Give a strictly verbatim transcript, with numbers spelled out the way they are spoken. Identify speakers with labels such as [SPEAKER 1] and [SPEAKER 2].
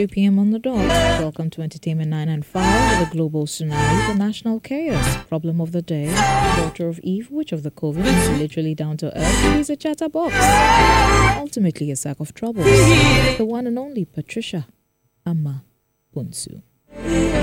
[SPEAKER 1] two p.m. on the dot. Welcome to Entertainment nine and five with the global tsunami, the national chaos. Problem of the day, daughter of Eve, which of the COVID is literally down to earth, who is a chatterbox. Ultimately a sack of troubles. The one and only Patricia Ama Bunsu.